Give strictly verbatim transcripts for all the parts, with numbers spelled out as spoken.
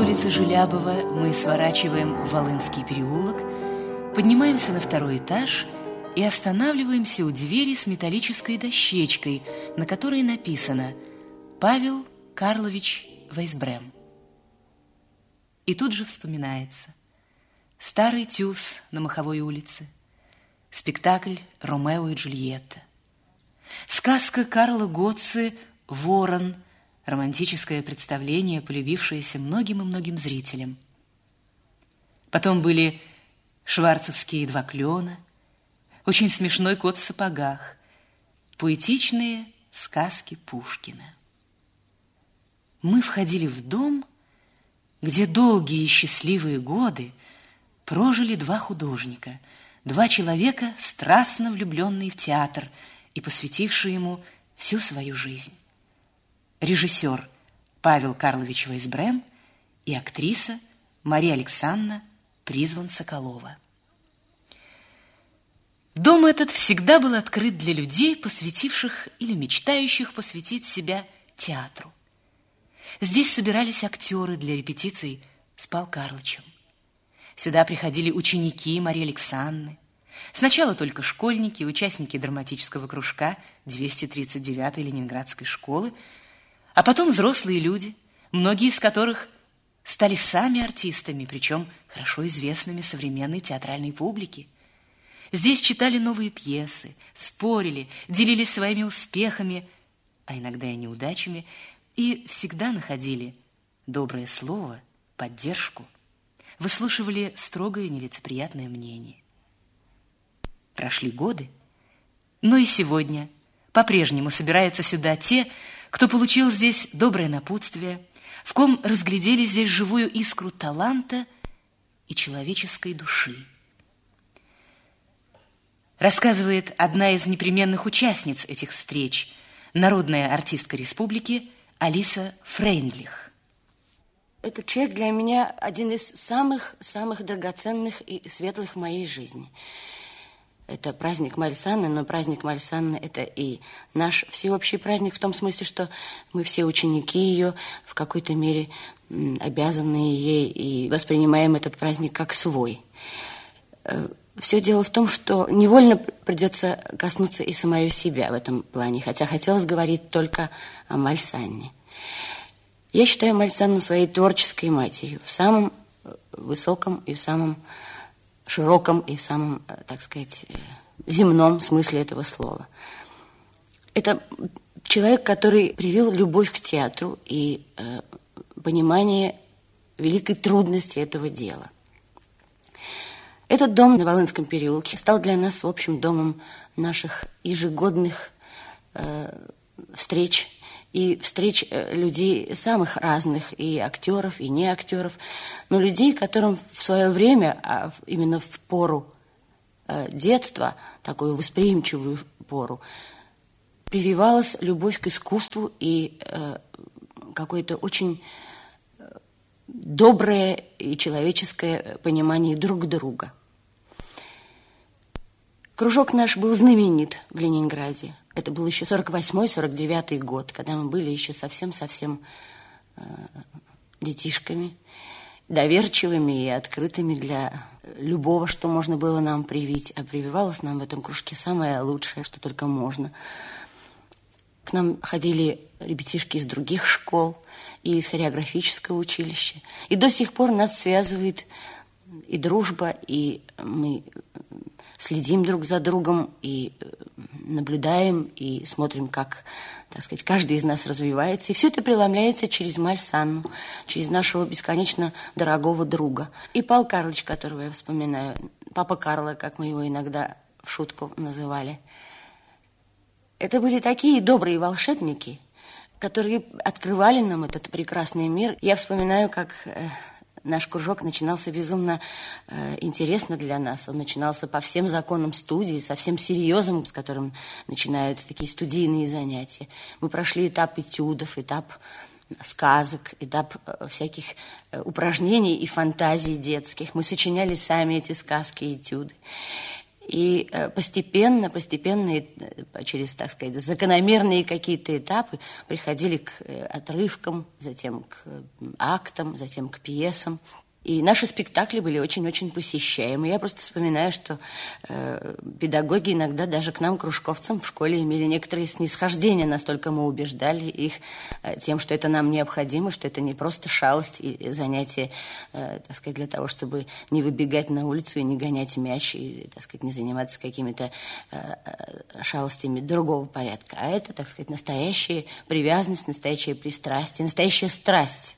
улицы Желябова мы сворачиваем в Волынский переулок, поднимаемся на второй этаж и останавливаемся у двери с металлической дощечкой, на которой написано «Павел Карлович Вайсбрем». И тут же вспоминается старый тюз на Маховой улице, спектакль «Ромео и Джульетта», сказка Карла Готце «Ворон», романтическое представление, полюбившееся многим и многим зрителям. Потом были шварцевские «Два клена», очень смешной «Кот в сапогах», поэтичные сказки Пушкина. Мы входили в дом, где долгие и счастливые годы прожили два художника, два человека, страстно влюбленные в театр и посвятившие ему всю свою жизнь. Режиссер Павел Карлович Вайсбрем и актриса Мария Александровна Призван-Соколова. Дом этот всегда был открыт для людей, посвятивших или мечтающих посвятить себя театру. Здесь собирались актеры для репетиций с Пал Карлычем. Сюда приходили ученики Марии Александровны. Сначала только школьники, участники драматического кружка двести тридцать девятой Ленинградской школы, а потом взрослые люди, многие из которых стали сами артистами, причем хорошо известными современной театральной публике. Здесь читали новые пьесы, спорили, делились своими успехами, а иногда и неудачами, и всегда находили доброе слово, поддержку, выслушивали строгое нелицеприятное мнение. Прошли годы, но и сегодня по-прежнему собираются сюда те, кто получил здесь доброе напутствие, в ком разглядели здесь живую искру таланта и человеческой души. Рассказывает одна из непременных участниц этих встреч, народная артистка республики Алиса Фрейндлих. Этот человек для меня один из самых-самых драгоценных и светлых в моей жизни. Это праздник Марьи Санны, но праздник Марьи Санны – это и наш всеобщий праздник в том смысле, что мы все ученики ее, в какой-то мере обязанные ей, и воспринимаем этот праздник как свой. Все дело в том, что невольно придется коснуться и самой себя в этом плане, хотя хотелось говорить только о Марье Санне. Я считаю Марью Санну своей творческой матерью в самом высоком и в самом широком и в самом, так сказать, земном смысле этого слова. Это человек, который привил любовь к театру и э, понимание великой трудности этого дела. Этот дом на Волынском переулке стал для нас, в общем, домом наших ежегодных э, встреч, и встреч людей самых разных, и актеров, и не актеров, но людей, которым в свое время, а именно в пору э, детства, такую восприимчивую пору, прививалась любовь к искусству и э, какое-то очень доброе и человеческое понимание друг друга. Кружок наш был знаменит в Ленинграде. Это был еще сорок восьмой сорок девятый год, когда мы были еще совсем-совсем э, детишками, доверчивыми и открытыми для любого, что можно было нам привить. А прививалось нам в этом кружке самое лучшее, что только можно. К нам ходили ребятишки из других школ и из хореографического училища. И до сих пор нас связывает и дружба, и мы следим друг за другом, и наблюдаем, и смотрим, как, так сказать, каждый из нас развивается. И все это преломляется через Марью Санну, через нашего бесконечно дорогого друга. И Пал Карлыч, которого я вспоминаю, папа Карла, как мы его иногда в шутку называли. Это были такие добрые волшебники, которые открывали нам этот прекрасный мир. Я вспоминаю, как э, наш кружок начинался безумно э, интересно для нас. Он начинался по всем законам студии, со всем серьезом, с которым начинаются такие студийные занятия. Мы прошли этап этюдов, этап сказок, этап э, всяких э, упражнений и фантазий детских. Мы сочиняли сами эти сказки и этюды. И постепенно, постепенно, через, так сказать, закономерные какие-то этапы приходили к отрывкам, затем к актам, затем к пьесам. И наши спектакли были очень-очень посещаемы. Я просто вспоминаю, что э, педагоги иногда даже к нам, кружковцам, в школе имели некоторые снисхождения. Настолько мы убеждали их э, тем, что это нам необходимо, что это не просто шалость и занятие, э, так сказать, для того, чтобы не выбегать на улицу и не гонять мяч, и, так сказать, не заниматься какими-то э, шалостями другого порядка. А это, так сказать, настоящая привязанность, настоящее пристрастие, настоящая страсть.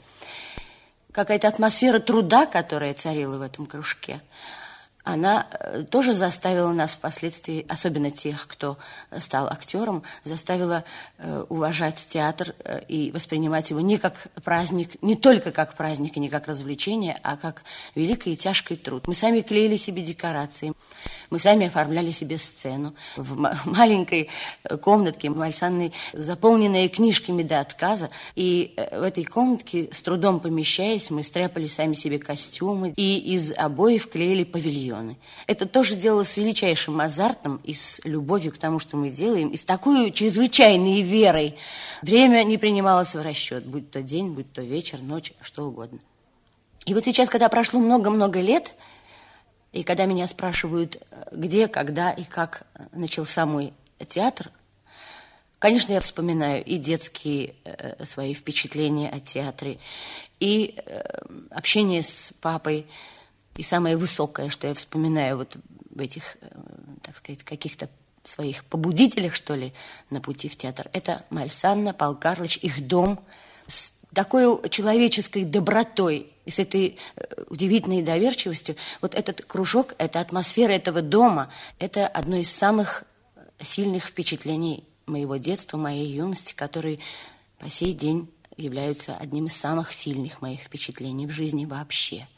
Какая-то атмосфера труда, которая царила в этом кружке, она тоже заставила нас впоследствии, особенно тех, кто стал актером, заставила э, уважать театр э, и воспринимать его не как праздник, не только как праздник и не как развлечение, а как великий и тяжкий труд. Мы сами клеили себе декорации, мы сами оформляли себе сцену. В маленькой комнатке Марьи Александровны, заполненной книжками до отказа, и в этой комнатке, с трудом помещаясь, мы стряпали сами себе костюмы и из обоев клеили павильон. Это тоже делалось с величайшим азартом и с любовью к тому, что мы делаем, и с такой чрезвычайной верой. Время не принималось в расчет, будь то день, будь то вечер, ночь, что угодно. И вот сейчас, когда прошло много-много лет, и когда меня спрашивают, где, когда и как начался мой театр, конечно, я вспоминаю и детские э, свои впечатления о театре, и э, общение с папой. И самое высокое, что я вспоминаю вот в этих, так сказать, каких-то своих побудителях, что ли, на пути в театр, это Марья Александровна, Павел Карлович, их дом с такой человеческой добротой и с этой удивительной доверчивостью. Вот этот кружок, эта атмосфера этого дома, это одно из самых сильных впечатлений моего детства, моей юности, которые по сей день являются одним из самых сильных моих впечатлений в жизни вообще.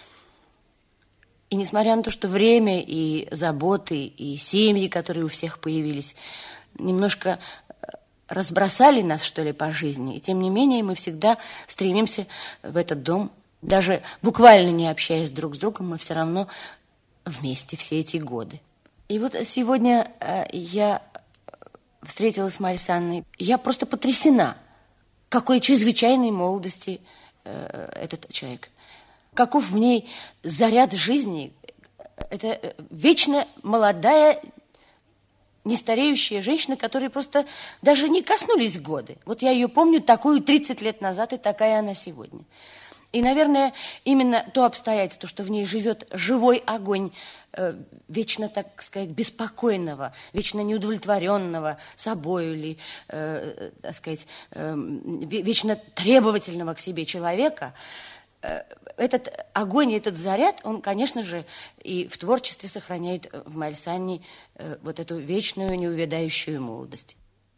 И несмотря на то, что время и заботы, и семьи, которые у всех появились, немножко разбросали нас, что ли, по жизни, и тем не менее мы всегда стремимся в этот дом, даже буквально не общаясь друг с другом, мы все равно вместе все эти годы. И вот сегодня я встретилась с Марьей Александровной, я просто потрясена, какой чрезвычайной молодости этот человек. Каков в ней заряд жизни. Это вечно молодая, нестареющая женщина, которой просто даже не коснулись годы. Вот я ее помню такую тридцать лет назад, и такая она сегодня. И, наверное, именно то обстоятельство, что в ней живет живой огонь э, вечно, так сказать, беспокойного, вечно неудовлетворенного собою или, э, так сказать, э, вечно требовательного к себе человека, этот огонь и этот заряд, он, конечно же, и в творчестве сохраняет в Марье Александровне вот эту вечную, неувядающую молодость.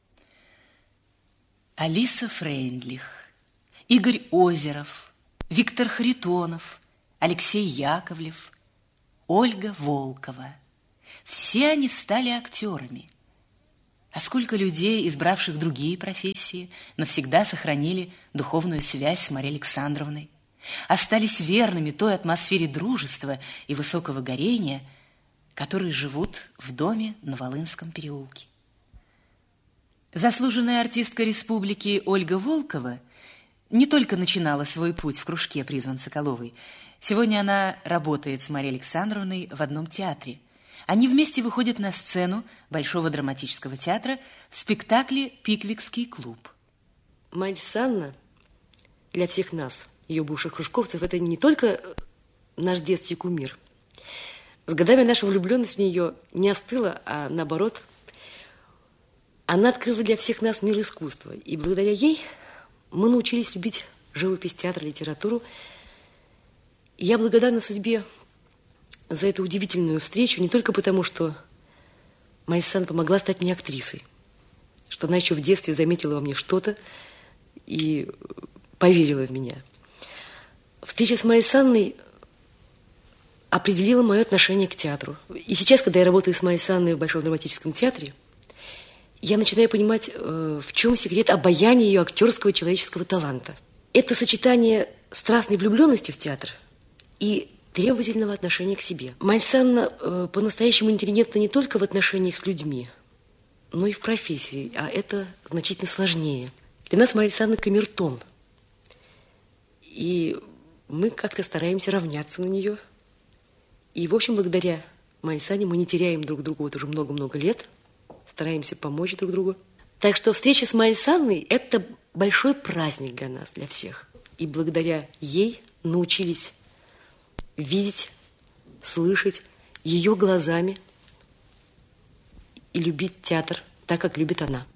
Алиса Фрейндлих, Игорь Озеров, Виктор Харитонов, Алексей Яковлев, Ольга Волкова. Все они стали актерами. А сколько людей, избравших другие профессии, навсегда сохранили духовную связь с Марьей Александровной, остались верными той атмосфере дружества и высокого горения, которые живут в доме на Волынском переулке. Заслуженная артистка республики Ольга Волкова не только начинала свой путь в кружке «Призван Соколовой». Сегодня она работает с Марьей Александровной в одном театре. Они вместе выходят на сцену Большого драматического театра в спектакле «Пиквикский клуб». Марья Александровна для всех нас, ее бывших кружковцев, это не только наш детский кумир. С годами наша влюбленность в нее не остыла, а наоборот, она открыла для всех нас мир искусства. И благодаря ей мы научились любить живопись, театр, литературу. И я благодарна судьбе за эту удивительную встречу не только потому, что Марья Александровна помогла стать мне актрисой, что она еще в детстве заметила во мне что-то и поверила в меня. Встреча с Марьей Александровной определила мое отношение к театру. И сейчас, когда я работаю с Марьей Александровной в Большом драматическом театре, я начинаю понимать, в чем секрет обаяния ее актерского человеческого таланта. Это сочетание страстной влюбленности в театр и требовательного отношения к себе. Марья Александровна э, по-настоящему интеллигентна не только в отношениях с людьми, но и в профессии, а это значительно сложнее. Для нас Марья Александровна камертон. И мы как-то стараемся равняться на нее. И, в общем, благодаря Марье Александровне мы не теряем друг друга вот уже много-много лет, стараемся помочь друг другу. Так что встреча с Марьей Александровной – это большой праздник для нас, для всех. И благодаря ей научились видеть, слышать ее глазами и любить театр так, как любит она.